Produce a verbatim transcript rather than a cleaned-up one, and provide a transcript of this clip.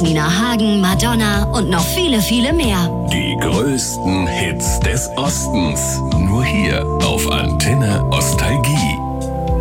Nina Hagen, Madonna und noch viele, viele mehr. Die größten Hits des Ostens.